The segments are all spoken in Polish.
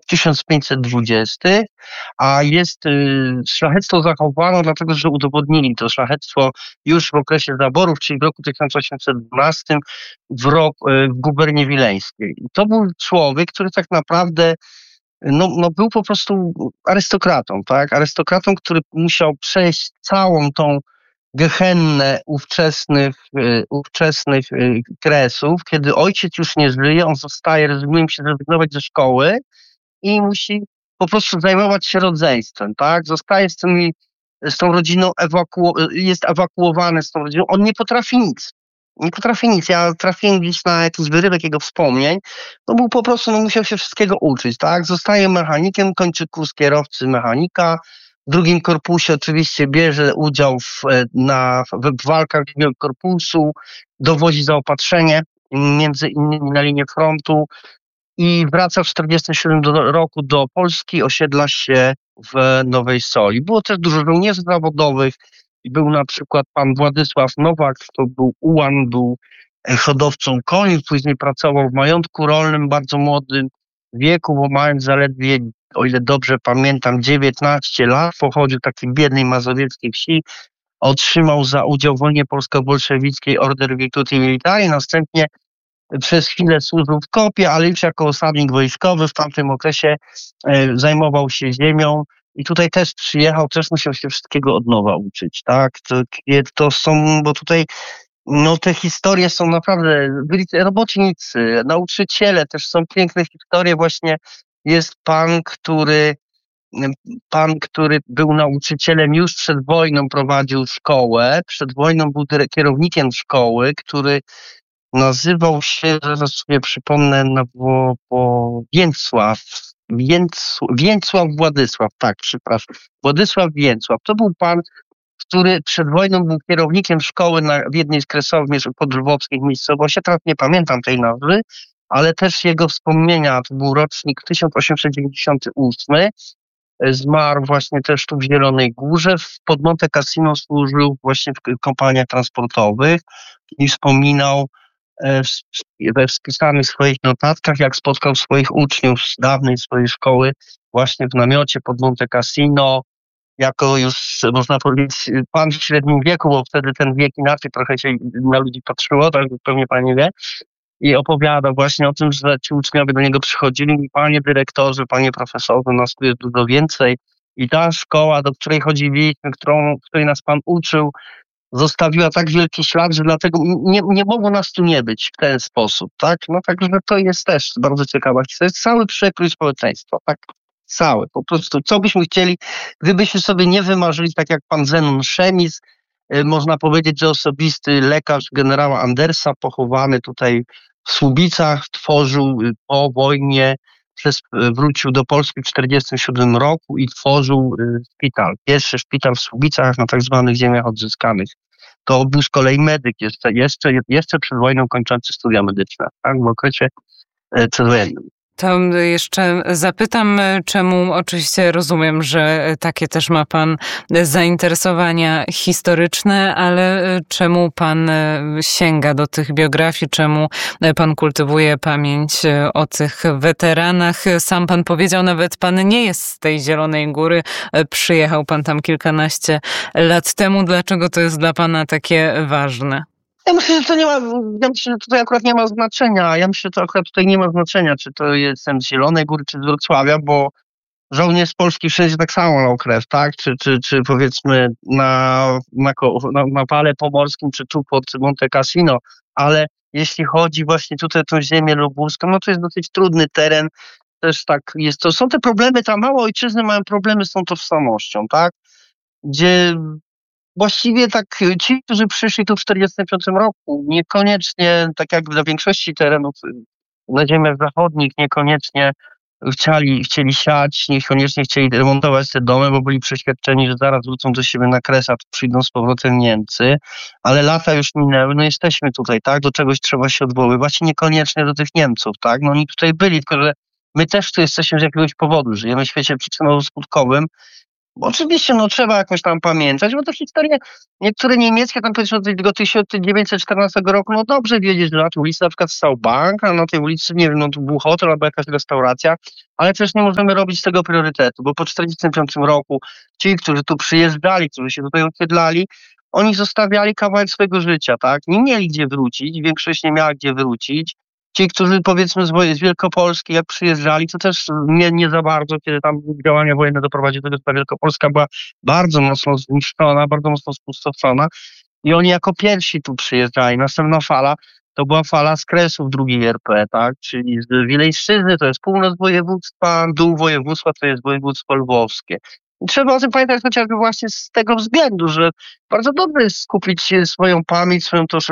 1520, a jest szlachectwo zachowano dlatego, że udowodnili to szlachectwo już w okresie zaborów, czyli w roku 1812 w guberni wileńskiej. I to był człowiek, który tak naprawdę był po prostu arystokratą, tak? Arystokratą, który musiał przejść całą tą gehennę ówczesnych kresów, kiedy ojciec już nie żyje, on zostaje, rezygnuje się zrezygnować ze szkoły i musi po prostu zajmować się rodzeństwem, tak? Zostaje z tą rodziną, jest ewakuowany z tą rodziną, on nie potrafi nic. Nie potrafi nic. Ja trafiłem gdzieś na jakiś wyrywek jego wspomnień. Był po prostu, musiał się wszystkiego uczyć, tak? Zostaje mechanikiem, kończy kurs kierowcy mechanika. W drugim korpusie oczywiście bierze udział w walkach drugiego korpusu, dowozi zaopatrzenie, między innymi na linię frontu i wraca w 1947 roku do Polski, osiedla się w Nowej Soli. Było też dużo żołnierzy zawodowych. Był na przykład pan Władysław Nowak, to był ułan, był hodowcą koni, później pracował w majątku rolnym w bardzo młodym wieku, bo mając zaledwie, o ile dobrze pamiętam, 19 lat, pochodził z takiej biednej mazowieckiej wsi, otrzymał za udział w wojnie polsko-bolszewickiej Order Virtuti Militari, następnie przez chwilę służył w kopie, ale już jako osadnik wojskowy w tamtym okresie zajmował się ziemią i tutaj też przyjechał, też musiał się wszystkiego od nowa uczyć, tak? To są, bo tutaj te historie są naprawdę, byli robotnicy, nauczyciele, też są piękne historie, właśnie jest pan, który był nauczycielem już przed wojną, prowadził szkołę, przed wojną był kierownikiem szkoły, który nazywał się, zaraz sobie przypomnę, Więcław Władysław, tak, przepraszam. Władysław Więcław. To był pan, który przed wojną był kierownikiem szkoły w jednej z kresowych podlwowskich miejscowości. Teraz nie pamiętam tej nazwy, ale też jego wspomnienia, to był rocznik 1898. Zmarł właśnie też tu w Zielonej Górze. Pod Monte Cassino służył właśnie w kompaniach transportowych i wspominał we wpisanych swoich notatkach, jak spotkał swoich uczniów z dawnej swojej szkoły właśnie w namiocie pod Monte Cassino, jako już, można powiedzieć, pan w średnim wieku, bo wtedy ten wiek inaczej trochę się na ludzi patrzyło, tak pewnie pani wie, i opowiada właśnie o tym, że ci uczniowie do niego przychodzili i panie dyrektorze, panie profesorze, nas tu jest dużo więcej i ta szkoła, do której chodziliśmy, w której nas pan uczył, zostawiła tak wielki ślad, że dlatego nie mogło nas tu nie być w ten sposób, tak? Także to jest też bardzo ciekawa historia. Jest cały przekrój społeczeństwa, tak? Cały, po prostu, co byśmy chcieli, gdybyśmy sobie nie wymarzyli, tak jak pan Zenon Szemis, można powiedzieć, że osobisty lekarz generała Andersa, pochowany tutaj w Słubicach, tworzył po wojnie, wrócił do Polski w 1947 roku i tworzył szpital. Pierwszy szpital w Słubicach na tak zwanych ziemiach odzyskanych. To był z kolei medyk jeszcze przed wojną kończący studia medyczne, tak, w okresie przedwojennym. To jeszcze zapytam, czemu, oczywiście rozumiem, że takie też ma pan zainteresowania historyczne, ale czemu pan sięga do tych biografii, czemu pan kultywuje pamięć o tych weteranach? Sam pan powiedział, nawet pan nie jest z tej Zielonej Góry, przyjechał pan tam kilkanaście lat temu. Dlaczego to jest dla pana takie ważne? Ja myślę, że tutaj akurat nie ma znaczenia. Ja myślę, że to akurat tutaj nie ma znaczenia, czy to jestem z Zielonej Góry, czy z Wrocławia, bo żołnierz polski wszędzie tak samo lał krew, tak? Czy powiedzmy na Wale Pomorskim, czy tu pod Monte Cassino, ale jeśli chodzi właśnie tutaj o tą ziemię lubuską, to jest dosyć trudny teren. Też tak jest to. Są te problemy, tam małe ojczyzny mają problemy z tą tożsamością, tak? Gdzie właściwie tak ci, którzy przyszli tu w 1945 roku, niekoniecznie, tak jak dla większości terenów na ziemiach zachodnich, niekoniecznie chcieli siać, niekoniecznie chcieli remontować te domy, bo byli przeświadczeni, że zaraz wrócą do siebie na kres, a tu przyjdą z powrotem Niemcy, ale lata już minęły, jesteśmy tutaj, tak, do czegoś trzeba się odwoływać i niekoniecznie do tych Niemców, tak, oni tutaj byli, tylko że my też tu jesteśmy z jakiegoś powodu, żyjemy w świecie przyczynowo-skutkowym Bo oczywiście, trzeba jakoś tam pamiętać, bo to historie, niektóre niemieckie, tam powiedzmy od tego 1914 roku, dobrze wiedzieć, że na tej ulicy na przykład stał bank, a na tej ulicy, nie wiem, tu był hotel albo jakaś restauracja, ale też nie możemy robić z tego priorytetu, bo po 1945 roku ci, którzy tu przyjeżdżali, którzy się tutaj osiedlali, oni zostawiali kawałek swojego życia, tak? Nie mieli gdzie wrócić, większość nie miała gdzie wrócić. Ci, którzy powiedzmy z Wielkopolski, jak przyjeżdżali, to też nie za bardzo, kiedy tam działania wojenne doprowadziły do tego, że Wielkopolska była bardzo mocno zniszczona, bardzo mocno spustoszona i oni jako pierwsi tu przyjeżdżali. Następna fala to była fala z Kresów II RP, tak? Czyli z Wileńszczyzny, to jest północ województwa, dół województwa, to jest województwo lwowskie. I trzeba o tym pamiętać chociażby właśnie z tego względu, że bardzo dobrze jest skupić swoją pamięć,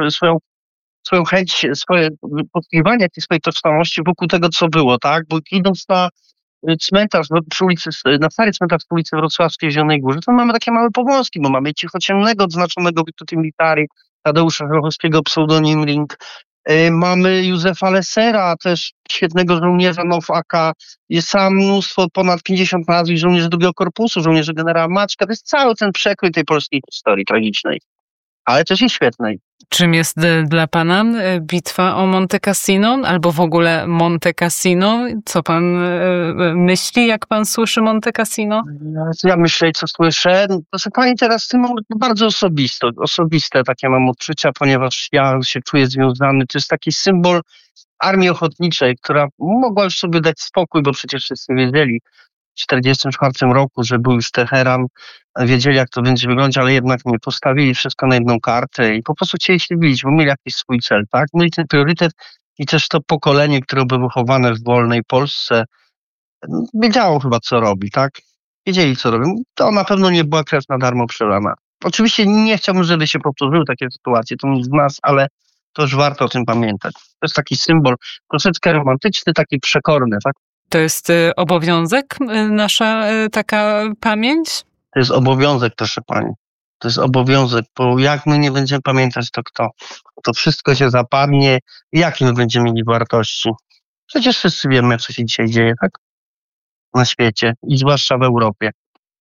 swoją chęć, swoje poszukiwanie tej swojej tożsamości wokół tego, co było, tak? Bo idąc na cmentarz przy ulicy, na stary cmentarz przy ulicy Wrocławskiej w Zielonej Górze, to mamy takie małe powązki, bo mamy Cichociemnego, odznaczonego Virtuti Militari, Tadeusza Żochowskiego, pseudonim Ring. Mamy Józefa Lessera, też świetnego żołnierza NOW AK. Jest sam mnóstwo, ponad 50 nazwisk żołnierzy II Korpusu, żołnierzy generała Maczka. To jest cały ten przekrój tej polskiej historii tragicznej, ale też i świetnej. Czym jest dla pana bitwa o Monte Cassino, albo w ogóle Monte Cassino? Co pan myśli, jak pan słyszy Monte Cassino? Ja myślę, co słyszę. Proszę pani, teraz w tym momencie bardzo osobiste takie mam odczucia, ponieważ ja się czuję związany. To jest taki symbol Armii Ochotniczej, która mogła już sobie dać spokój, bo przecież wszyscy wiedzieli w 1944 roku, że był już Teheran, wiedzieli, jak to będzie wyglądać, ale jednak nie postawili wszystko na jedną kartę i po prostu chcieli się bić, bo mieli jakiś swój cel, tak? Mieli ten priorytet i też to pokolenie, które było wychowane w wolnej Polsce, wiedziało chyba, co robi, tak? Wiedzieli, co robią. To na pewno nie była krew na darmo przelana. Oczywiście nie chciałbym, żeby się powtórzyły takie sytuacje, to nikt z nas, ale to już warto o tym pamiętać. To jest taki symbol troszeczkę romantyczny, taki przekorny, tak? To jest obowiązek, nasza taka pamięć? To jest obowiązek, proszę pani. To jest obowiązek, bo jak my nie będziemy pamiętać, to kto? To wszystko się zapadnie. Jakie my będziemy mieli wartości? Przecież wszyscy wiemy, co się dzisiaj dzieje, tak? Na świecie i zwłaszcza w Europie.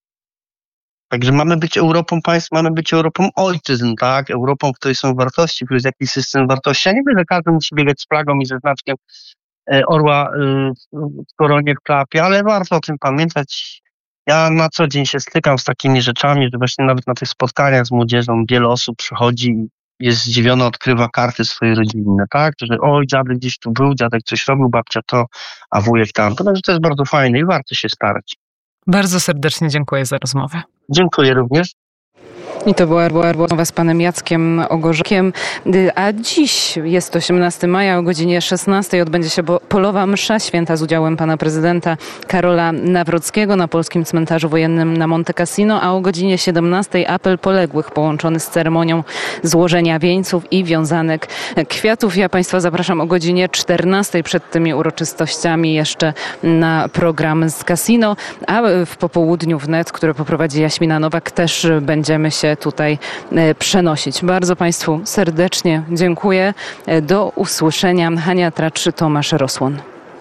Także mamy być Europą państw, mamy być Europą ojczyzn, tak? Europą, w której są wartości, w której jest jakiś system wartości. Ja nie wiem, że każdy musi biegać z flagą i ze znaczkiem orła w koronie, w klapie, ale warto o tym pamiętać. Ja na co dzień się stykam z takimi rzeczami, że właśnie nawet na tych spotkaniach z młodzieżą wiele osób przychodzi i jest zdziwione, odkrywa karty swojej rodzinne, tak? Że oj, dziadek gdzieś tu był, dziadek coś robił, babcia to, a wujek tamto. Także to jest bardzo fajne i warto się starać. Bardzo serdecznie dziękuję za rozmowę. Dziękuję również. I to była rozmowa z panem Jackiem Ogorzakiem. A dziś jest 18 maja o godzinie 16 odbędzie się polowa msza święta z udziałem pana prezydenta Karola Nawrockiego na polskim cmentarzu wojennym na Monte Cassino, a o godzinie 17 apel poległych połączony z ceremonią złożenia wieńców i wiązanek kwiatów. Ja państwa zapraszam o godzinie 14 przed tymi uroczystościami jeszcze na program z Casino, a w popołudniu wnet, które poprowadzi Jaśmina Nowak, też będziemy się tutaj przenosić. Bardzo państwu serdecznie dziękuję. Do usłyszenia. Hania Tracz, Tomasz Rosłon.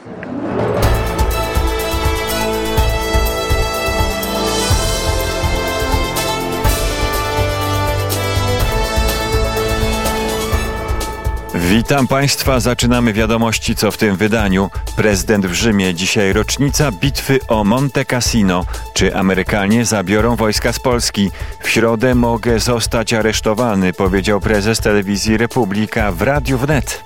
Witam Państwa, zaczynamy wiadomości co w tym wydaniu. Prezydent w Rzymie, dzisiaj rocznica bitwy o Monte Cassino. Czy Amerykanie zabiorą wojska z Polski? W środę mogę zostać aresztowany, powiedział prezes telewizji Republika w Radiu Wnet.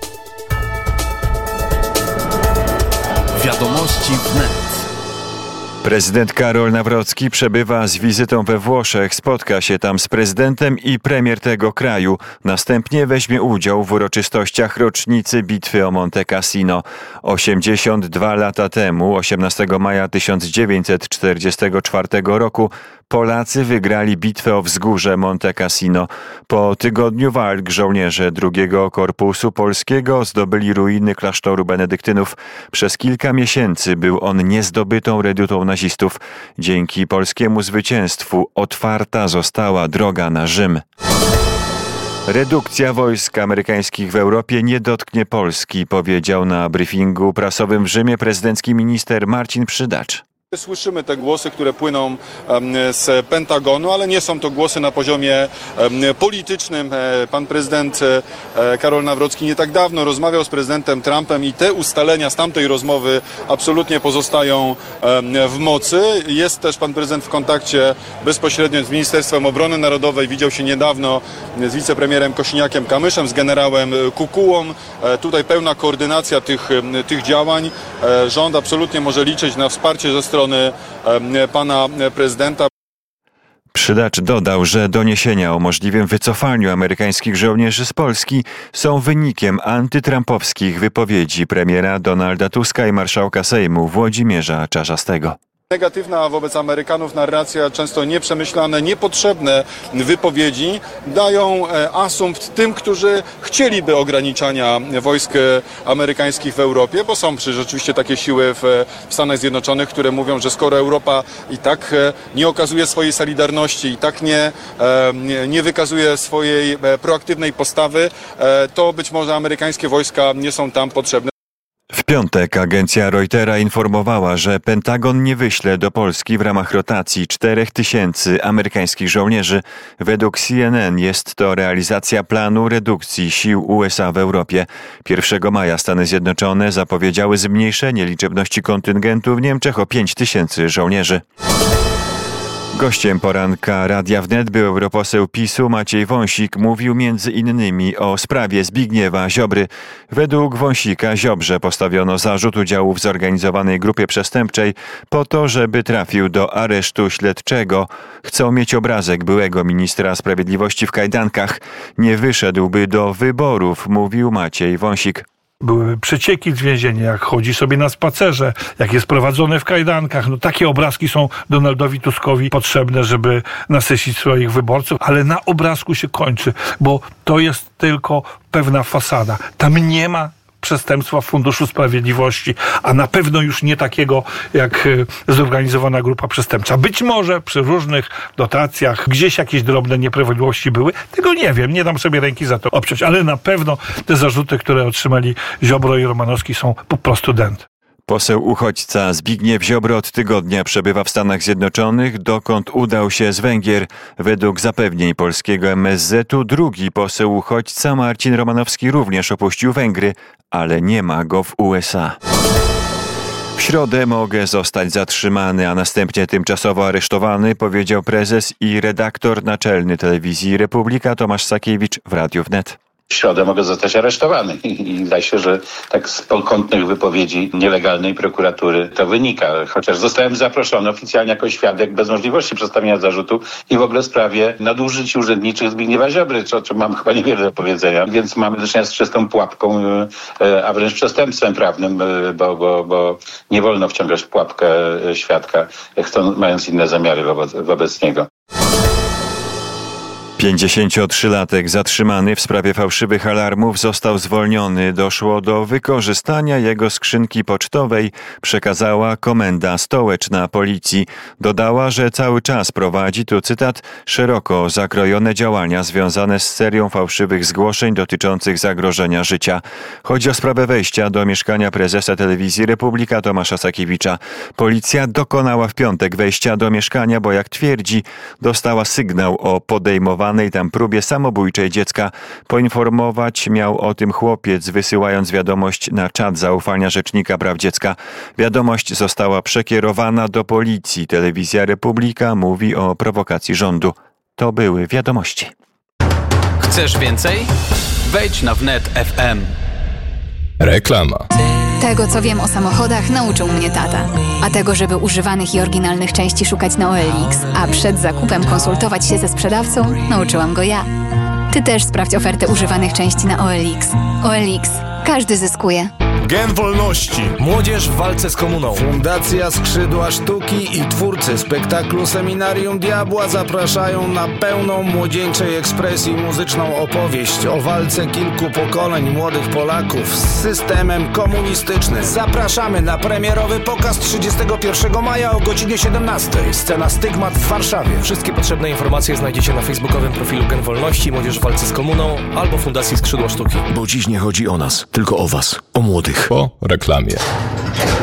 Wiadomości wnet. Prezydent Karol Nawrocki przebywa z wizytą we Włoszech, spotka się tam z prezydentem i premier tego kraju. Następnie weźmie udział w uroczystościach rocznicy bitwy o Monte Cassino. 82 lata temu, 18 maja 1944 roku, Polacy wygrali bitwę o wzgórze Monte Cassino. Po tygodniu walk żołnierze II Korpusu Polskiego zdobyli ruiny klasztoru benedyktynów. Przez kilka miesięcy był on niezdobytą redutą nazistów. Dzięki polskiemu zwycięstwu otwarta została droga na Rzym. Redukcja wojsk amerykańskich w Europie nie dotknie Polski, powiedział na briefingu prasowym w Rzymie prezydencki minister Marcin Przydacz. Słyszymy te głosy, które płyną z Pentagonu, ale nie są to głosy na poziomie politycznym. Pan prezydent Karol Nawrocki nie tak dawno rozmawiał z prezydentem Trumpem i te ustalenia z tamtej rozmowy absolutnie pozostają w mocy. Jest też pan prezydent w kontakcie bezpośrednio z Ministerstwem Obrony Narodowej. Widział się niedawno z wicepremierem Kosiniakiem-Kamyszem, z generałem Kukułą. Tutaj pełna koordynacja tych działań. Rząd absolutnie może liczyć na wsparcie ze strony pana prezydenta. Przydacz dodał, że doniesienia o możliwym wycofaniu amerykańskich żołnierzy z Polski są wynikiem antytrampowskich wypowiedzi premiera Donalda Tuska i marszałka Sejmu Włodzimierza Czarzastego. Negatywna wobec Amerykanów narracja, często nieprzemyślane, niepotrzebne wypowiedzi dają asumpt tym, którzy chcieliby ograniczania wojsk amerykańskich w Europie, bo są przecież rzeczywiście takie siły w Stanach Zjednoczonych, które mówią, że skoro Europa i tak nie okazuje swojej solidarności, i tak nie wykazuje swojej proaktywnej postawy, to być może amerykańskie wojska nie są tam potrzebne. W piątek agencja Reutera informowała, że Pentagon nie wyśle do Polski w ramach rotacji 4000 amerykańskich żołnierzy. Według CNN jest to realizacja planu redukcji sił USA w Europie. 1 maja Stany Zjednoczone zapowiedziały zmniejszenie liczebności kontyngentu w Niemczech o 5000 żołnierzy. Gościem poranka Radia Wnet był europoseł PiS-u Maciej Wąsik. Mówił między innymi o sprawie Zbigniewa Ziobry. Według Wąsika Ziobrze postawiono zarzut udziału w zorganizowanej grupie przestępczej po to, żeby trafił do aresztu śledczego. Chcą mieć obrazek byłego ministra sprawiedliwości w kajdankach. Nie wyszedłby do wyborów, mówił Maciej Wąsik. Były przecieki z więzienia, jak chodzi sobie na spacerze, jak jest prowadzony w kajdankach. No, takie obrazki są Donaldowi Tuskowi potrzebne, żeby nasycić swoich wyborców, ale na obrazku się kończy, bo to jest tylko pewna fasada. Tam nie ma przestępstwa w Funduszu Sprawiedliwości, a na pewno już nie takiego jak zorganizowana grupa przestępcza. Być może przy różnych dotacjach gdzieś jakieś drobne nieprawidłowości były. Tego nie wiem, nie dam sobie ręki za to obciąć, ale na pewno te zarzuty, które otrzymali Ziobro i Romanowski, są po prostu dęte. Poseł uchodźca Zbigniew Ziobro od tygodnia przebywa w Stanach Zjednoczonych, dokąd udał się z Węgier. Według zapewnień polskiego MSZ-u drugi poseł uchodźca Marcin Romanowski również opuścił Węgry, ale nie ma go w USA. W środę mogę zostać zatrzymany, a następnie tymczasowo aresztowany, powiedział prezes i redaktor naczelny telewizji Republika Tomasz Sakiewicz w Radiu Wnet. W środę mogę zostać aresztowany i zdaje się, że tak z pokątnych wypowiedzi nielegalnej prokuratury to wynika. Chociaż zostałem zaproszony oficjalnie jako świadek bez możliwości przedstawienia zarzutu i w ogóle w sprawie nadużyć urzędniczych Zbigniewa Ziobry, o czym mam chyba niewiele do powiedzenia. Więc mamy do czynienia z czystą pułapką, a wręcz przestępstwem prawnym, bo nie wolno wciągać w pułapkę świadka, mając inne zamiary wobec niego. 53-latek zatrzymany w sprawie fałszywych alarmów został zwolniony. Doszło do wykorzystania jego skrzynki pocztowej, przekazała Komenda Stołeczna Policji. Dodała, że cały czas prowadzi, tu cytat, szeroko zakrojone działania związane z serią fałszywych zgłoszeń dotyczących zagrożenia życia. Chodzi o sprawę wejścia do mieszkania prezesa telewizji Republika Tomasza Sakiewicza. Policja dokonała w piątek wejścia do mieszkania, bo jak twierdzi, dostała sygnał o podejmowanej tam próbie samobójczej dziecka. Poinformować miał o tym chłopiec, wysyłając wiadomość na czat zaufania Rzecznika Praw Dziecka. Wiadomość została przekierowana do policji. Telewizja Republika mówi o prowokacji rządu. To były wiadomości. Chcesz więcej? Wejdź na Wnet FM. Reklama. Tego, co wiem o samochodach, nauczył mnie tata. A tego, żeby używanych i oryginalnych części szukać na OLX, a przed zakupem konsultować się ze sprzedawcą, nauczyłam go ja. Ty też sprawdź ofertę używanych części na OLX. OLX. Każdy zyskuje. Gen Wolności. Młodzież w walce z komuną. Fundacja Skrzydła Sztuki i twórcy spektaklu Seminarium Diabła zapraszają na pełną młodzieńczej ekspresji muzyczną opowieść o walce kilku pokoleń młodych Polaków z systemem komunistycznym. Zapraszamy na premierowy pokaz 31 maja o godzinie 17. Scena Stygmat w Warszawie. Wszystkie potrzebne informacje znajdziecie na facebookowym profilu Gen Wolności, Młodzież w walce z komuną albo Fundacji Skrzydła Sztuki. Bo dziś nie chodzi o nas, tylko o was, o młodych. Po reklamie.